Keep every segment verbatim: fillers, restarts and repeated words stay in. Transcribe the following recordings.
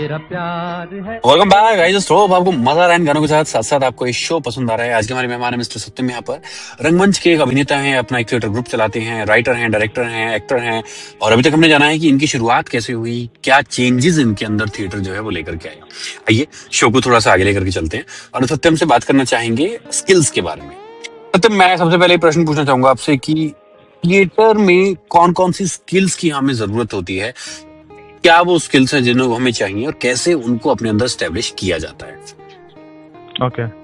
तेरा प्यार है। Welcome back guys. तो आपको मजा आ रहा है इन गानों के साथ साथ साथ आपको ये शो पसंद आ रहा है। आज के हमारे मेहमान है मिस्टर सत्यम। यहाँ पर रंगमंच के एक अभिनेता हैं, अपना एक थिएटर ग्रुप चलाते हैं, राइटर हैं, डायरेक्टर हैं, एक्टर हैं। और अभी तक हमने जाना है कि इनकी शुरुआत कैसे हुई, क्या चेंजेस इनके अंदर थिएटर जो है वो लेकर के आया। आइए शो को थोड़ा सा आगे लेकर के चलते हैं और सत्यम से बात करना चाहेंगे स्किल्स के बारे में। सत्यम, मैं सबसे पहले प्रश्न पूछना चाहूंगा आपसे कि थिएटर में कौन कौन सी स्किल्स की हमें जरूरत होती है, क्या वो स्किल्स हैं जिन्हें हमें चाहिए और कैसे उनको अपने अंदर स्टैब्लिश किया जाता है। Okay okay.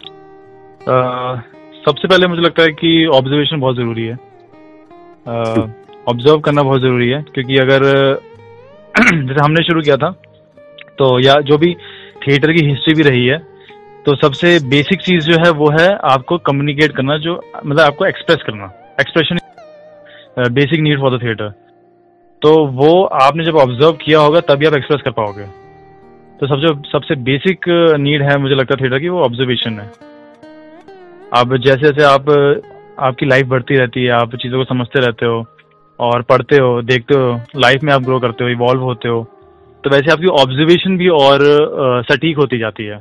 uh, सबसे पहले मुझे लगता है कि ऑब्जर्वेशन बहुत जरूरी है। ऑब्जर्व uh, करना बहुत जरूरी है, क्योंकि अगर जैसे हमने शुरू किया था तो या जो भी थिएटर की हिस्ट्री भी रही है, तो सबसे बेसिक चीज जो है वो है आपको कम्युनिकेट करना, जो मतलब आपको एक्सप्रेस करना। Expression basic need for the theatre. तो वो आपने जब ऑब्जर्व किया होगा तभी आप एक्सप्रेस कर पाओगे। तो सबसे सबसे बेसिक नीड है मुझे लगता है थिएटर की, वो ऑब्जर्वेशन है। अब जैसे जैसे आप आपकी लाइफ बढ़ती रहती है, आप चीज़ों को समझते रहते हो और पढ़ते हो, देखते हो, लाइफ में आप ग्रो करते हो, इवॉल्व होते हो, तो वैसे आपकी ऑब्जर्वेशन भी और सटीक होती जाती है।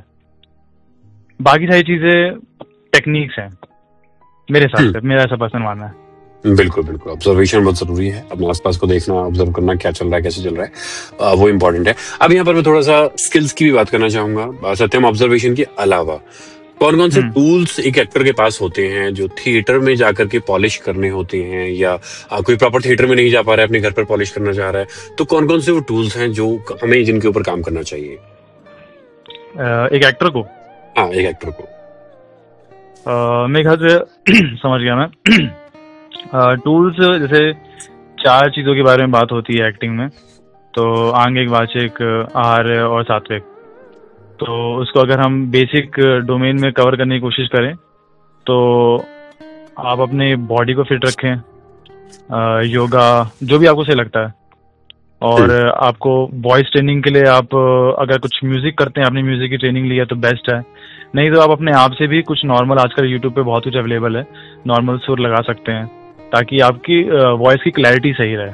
बाकी सारी चीज़ें टेक्निक्स हैं मेरे हिसाब से, मेरा ऐसा पर्सनल मानना है। बिल्कुल बिल्कुल, ऑब्जर्वेशन बहुत जरूरी है। अपने आसपास को देखना, ऑब्जर्व करना, क्या चल रहा है, कैसे चल रहा है, वो इम्पोर्टेंट है। अब यहाँ पर मैं थोड़ा सा स्किल्स की भी बात करना चाहूंगा। सत्यम, ऑब्जर्वेशन के अलावा कौन कौन से टूल्स एक एक्टर के पास होते हैं जो थिएटर में जाकर के पॉलिश करने होते हैं, या कोई प्रॉपर थिएटर में नहीं जा पा रहा है, अपने घर पर पॉलिश करना चाह रहा है, तो कौन कौन से वो टूल्स हैं जो हमें जिनके ऊपर काम करना चाहिए एक एक्टर को? हाँ, एक एक्टर को। uh, मेरे ख्याल से समझ गया मैं। टूल्स uh, जैसे चार चीज़ों के बारे में बात होती है एक्टिंग में, तो आंगिक, वाचिक, आहार्य और सात्विक। तो उसको अगर हम बेसिक डोमेन में कवर करने की कोशिश करें तो आप अपने बॉडी को फिट रखें, uh, योगा, जो भी आपको सही लगता है। और आपको वॉइस ट्रेनिंग के लिए आप अगर कुछ म्यूजिक करते हैं, अपनी म्यूजिक की ट्रेनिंग लिया तो बेस्ट है। नहीं तो आप अपने आप से भी कुछ नॉर्मल, आजकल यूट्यूब पे बहुत कुछ अवेलेबल है, नॉर्मल सुर लगा सकते हैं ताकि आपकी वॉइस की क्लैरिटी सही रहे।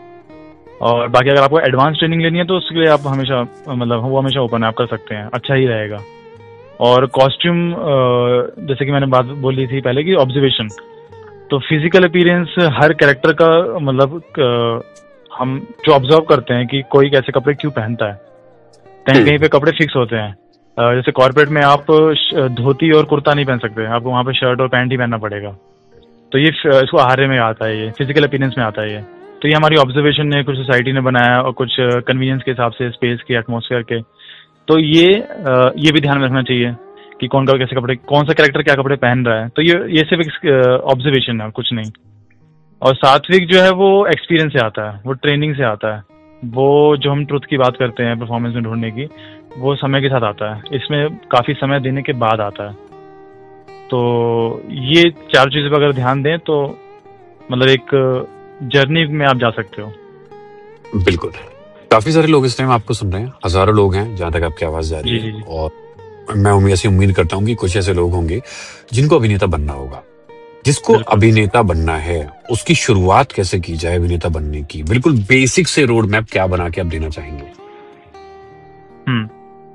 और बाकी अगर आपको एडवांस ट्रेनिंग लेनी है तो उसके लिए आप हमेशा मतलब वो हमेशा ओपन है, आप कर सकते हैं, अच्छा ही रहेगा। और कॉस्ट्यूम, जैसे कि मैंने बात बोली थी पहले कि ऑब्जर्वेशन, तो फिजिकल अपीयरेंस हर कैरेक्टर का मतलब हम जो ऑब्जर्व करते हैं कि कोई कैसे कपड़े क्यों पहनता है, कहीं कहीं पे कपड़े फिक्स होते हैं। जैसे कॉर्पोरेट में आप धोती और कुर्ता नहीं पहन सकते, आपको वहाँ पे शर्ट और पैंट ही पहनना पड़ेगा। तो ये इसको आहार्य में आता है, ये फिजिकल अपीयरेंस में आता है ये। तो ये हमारी ऑब्जर्वेशन ने, कुछ सोसाइटी ने बनाया और कुछ कन्वीनियंस के हिसाब से, स्पेस के, एटमॉस्फेयर के। तो ये ये भी ध्यान में रखना चाहिए कि कौन का कैसे कपड़े, कौन सा कैरेक्टर क्या कपड़े पहन रहा है। तो ये ये सिर्फ एक ऑब्जर्वेशन है, कुछ नहीं। और सात्विक जो है वो एक्सपीरियंस से आता है, वो ट्रेनिंग से आता है। वो जो हम ट्रुथ की बात करते हैं परफॉर्मेंस में ढूंढने की, वो समय के साथ आता है, इसमें काफ़ी समय देने के बाद आता है। तो ये चार चीज़ों पर अगर ध्यान दें तो मतलब एक जर्नी में आप जा सकते हो। बिल्कुल। काफ़ी सारे लोग इस टाइम आपको सुन रहे हैं, हज़ारों लोग हैं जहाँ तक आपकी आवाज़ जा रही है। और मैं उम्मीद ऐसी उम्मीद करता हूँ कि कुछ ऐसे लोग होंगे जिनको अभिनेता बनना होगा। जिसको अभिनेता बनना है उसकी शुरुआत कैसे की जाए अभिनेता बनने की, बिल्कुल बेसिक से रोड मैप क्या बना के आप देना चाहेंगे? हम्म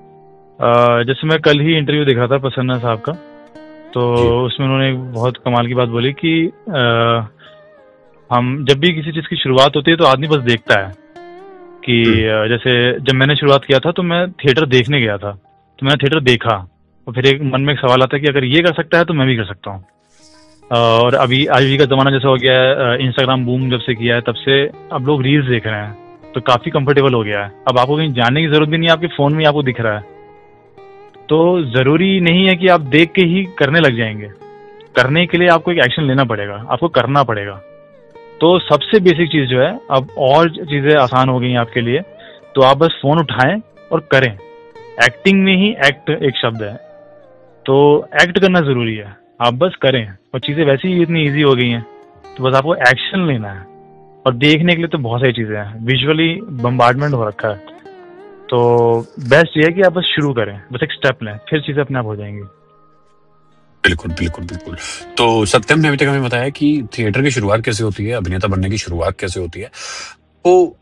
जैसे मैं कल ही इंटरव्यू देखा था प्रसन्ना साहब का, तो उसमें उन्होंने बहुत कमाल की बात बोली कि आ, हम जब भी किसी चीज की शुरुआत होती है तो आदमी बस देखता है कि जैसे जब मैंने शुरुआत किया था तो मैं थिएटर देखने गया था, तो मैंने थिएटर देखा और फिर एक मन में एक सवाल आता है कि अगर ये कर सकता है तो मैं भी कर सकता हूँ। और अभी आज भी का ज़माना जैसा हो गया है, इंस्टाग्राम बूम जब से किया है तब से अब लोग रील्स देख रहे हैं, तो काफ़ी कंफर्टेबल हो गया है। अब आपको कहीं जाने की ज़रूरत भी नहीं है, आपके फ़ोन में आपको दिख रहा है। तो ज़रूरी नहीं है कि आप देख के ही करने लग जाएंगे, करने के लिए आपको एक एक्शन लेना पड़ेगा, आपको करना पड़ेगा। तो सबसे बेसिक चीज़ जो है, अब और चीज़ें आसान हो गई हैं आपके लिए, तो आप बस फ़ोन उठाएं और करें। एक्टिंग में ही एक्ट एक शब्द है, तो एक्ट करना ज़रूरी है, आप बस करें। और चीज़ें वैसे ही इतनी इजी हो गई हैं, तो बस आपको एक्शन लेना है। और देखने के लिए तो बहुत सारी चीज़ें हैं, विजुअली बम्बार्डमेंट हो रखा है। तो बेस्ट ये है कि आप बस शुरू करें, बस एक स्टेप लें, फिर चीज़ें अपने आप हो जाएंगी। बिल्कुल बिल्कुल बिल्कुल। तो सत्यम ने अभी तक हमें बताया कि थिएटर की शुरुआत कैसे होती है, अभिनेता बनने की शुरुआत कैसे होती है। तो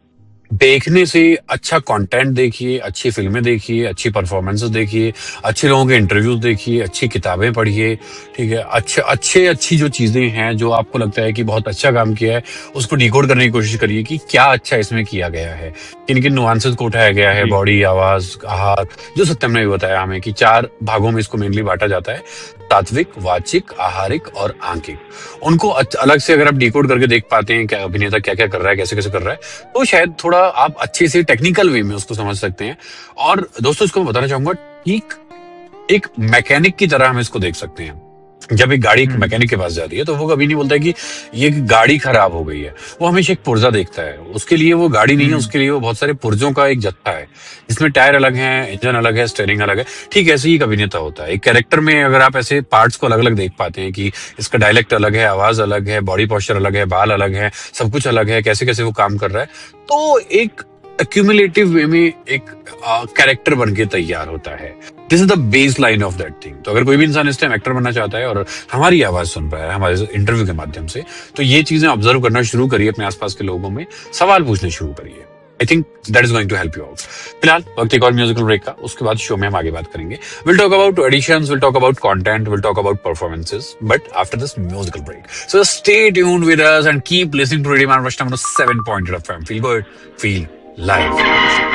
देखने से अच्छा कंटेंट देखिए, अच्छी फिल्में देखिए, अच्छी परफॉर्मेंसेस देखिए, अच्छे लोगों के इंटरव्यूज देखिए, अच्छी किताबें पढ़िए, ठीक है। अच्छे अच्छे अच्छी जो चीजें हैं जो आपको लगता है कि बहुत अच्छा काम किया है, उसको डिकोड करने की कोशिश करिए कि क्या अच्छा इसमें किया गया है, किन किन नुआंसेस को उठाया गया है। जी। बॉडी, आवाज, आहार, जो सत्यम ने भी बताया हमें कि चार भागों में इसको मेनली बांटा जाता है, तात्विक, वाचिक, आहारिक और आंगिक। उनको अच- अलग से अगर आप डिकोड करके देख पाते हैं क्या अभिनेता क्या क्या कर रहा है, कैसे कैसे कर रहा है, तो शायद थोड़ा आप अच्छे से टेक्निकल वे में उसको समझ सकते हैं। और दोस्तों इसको मैं बताना चाहूंगा, ठीक एक मैकेनिक की तरह हम इसको देख सकते हैं। जब एक गाड़ी एक हम्म। मैकेनिक के पास जाती है तो वो कभी नहीं बोलता है कि ये गाड़ी खराब हो गई है, वो हमेशा एक पुर्जा देखता है। उसके लिए वो गाड़ी नहीं है, हम्म। उसके लिए वो बहुत सारे पुर्जों का एक जत्था है, जिसमें टायर अलग है, इंजन अलग है, स्टेयरिंग अलग है। ठीक ऐसे ही एक अभिनेता होता है। एक कैरेक्टर में अगर आप ऐसे पार्ट्स को अलग अलग देख पाते हैं कि इसका डायलेक्ट अलग है, आवाज अलग है, बॉडी पोस्चर अलग है, बाल अलग है, सब कुछ अलग है, कैसे कैसे वो काम कर रहा है, तो एक एक्यूमुलेटिव वे में एक कैरेक्टर बन के तैयार होता है। This is the base line of that thing. तो अगर कोई भी इंसान इस टाइम एक्टर बनना चाहता है और हमारी आवाज सुन रहा है हमारे इंटरव्यू के माध्यम से, तो ये चीजें ऑब्जर्व करना शुरू करिए, अपने आसपास के लोगों में सवाल पूछने शुरू करिए। I think that is going to help you out. फिलहाल वक्त एक और म्यूजिकल ब्रेक का, उसके बाद शो में हम आगे बात करेंगे। Will talk about editions, will talk about content, will talk about performances, but after this musical break. So stay tuned with us and keep listening to radio मानवष्टम seven point F M. Feel good, feel live.